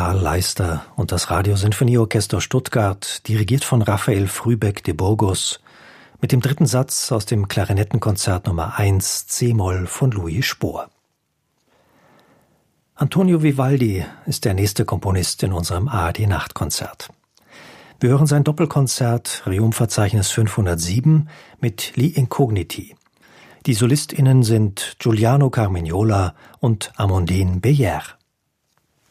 Karl Leister und das Radiosinfonieorchester Stuttgart, dirigiert von Raphael Frühbeck de Burgos, mit dem dritten Satz aus dem Klarinettenkonzert Nummer 1 C-Moll von Louis Spohr. Antonio Vivaldi ist der nächste Komponist in unserem ARD-Nachtkonzert. Wir hören sein Doppelkonzert Requiem-Verzeichnis 507 mit Li Incogniti. Die SolistInnen sind Giuliano Carmignola und Amandine Beyer.